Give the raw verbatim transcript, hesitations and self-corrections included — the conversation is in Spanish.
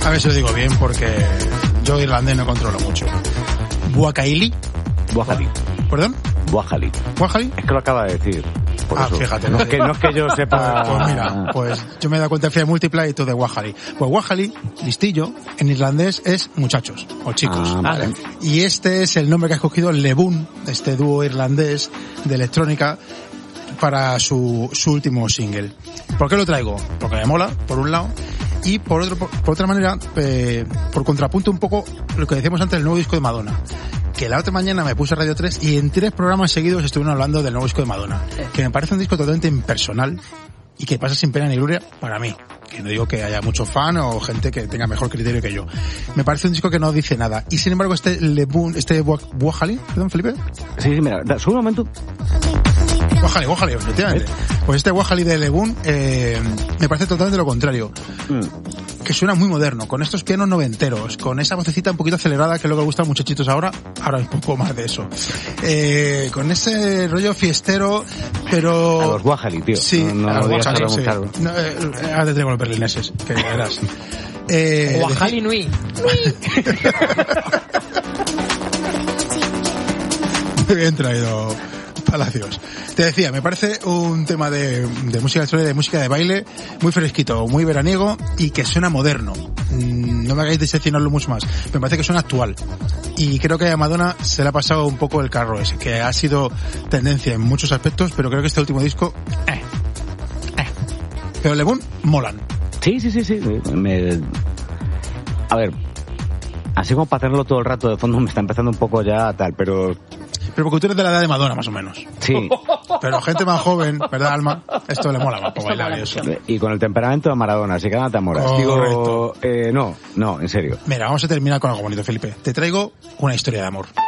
A ver si lo digo bien, porque yo irlandés no controlo mucho. Buacaili. Buajali. ¿Perdón? Buajali. ¿Buajali? Es que lo acaba de decir. Por ah, eso. fíjate. No es, que, no es que yo sepa... Pues, pues mira, pues yo me he dado cuenta que fui a Múltipla y tú de Wahali. Pues Wahali, listillo, en irlandés es muchachos o chicos. Ah, vale. Y este es el nombre que ha escogido Lebún, este dúo irlandés de electrónica, para su, su último single. ¿Por qué lo traigo? Porque me mola, por un lado, y por otro, por, por otra manera, eh, por contrapunto un poco lo que decíamos antes del nuevo disco de Madonna. Que la otra mañana me puse a Radio tres y en tres programas seguidos estuvieron hablando del nuevo disco de Madonna. Que me parece un disco totalmente impersonal y que pasa sin pena ni gloria para mí. Que no digo que haya mucho fan o gente que tenga mejor criterio que yo. Me parece un disco que no dice nada. Y sin embargo este Lebún, este Buajali, perdón, Felipe. Sí, sí, mira, da, sube un momento. Wahali, Wahali, efectivamente. Pues este Wahali de Lebún eh, me parece totalmente lo contrario. Mm. Que suena muy moderno, con estos pianos noventeros, con esa vocecita un poquito acelerada que es lo que gusta a muchachitos ahora, ahora un poco más de eso. Eh, con ese rollo fiestero, pero... A los Wahali, tío. Sí, no, no, a los no Wahali, sí. Claro. No, eh, ahora te traigo los berlineses, que verás. Eh, Wahali Nui. Muy bien traído, Palacios. Te decía, me parece un tema de, de música electrónica, de música de baile, muy fresquito, muy veraniego y que suena moderno. No me hagáis diseccionarlo mucho más. Me parece que suena actual. Y creo que a Madonna se le ha pasado un poco el carro ese, que ha sido tendencia en muchos aspectos, pero creo que este último disco, eh, eh. Pero Lebún, molan. Sí, sí, sí, sí. Me... A ver, así como para tenerlo todo el rato de fondo me está empezando un poco ya tal, pero... Pero porque tú eres de la edad de Madonna, más o menos. Sí. Pero gente más joven, ¿verdad, Alma? Esto le mola más para bailar y eso. Y con el temperamento de Maradona, así que nada te amoras. Digo, eh, no, no, en serio. Mira, vamos a terminar con algo bonito, Felipe. Te traigo una historia de amor.